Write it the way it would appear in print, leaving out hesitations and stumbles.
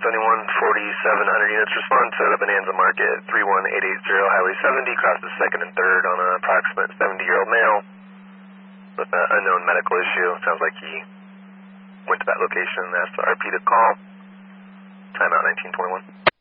4,700 units respond to the Bonanza Market, 31880, Highway 70, crosses 2nd and 3rd on an approximate 70-year-old male with an unknown medical issue. Sounds like he went to that location and asked the RP to call. Timeout 1921.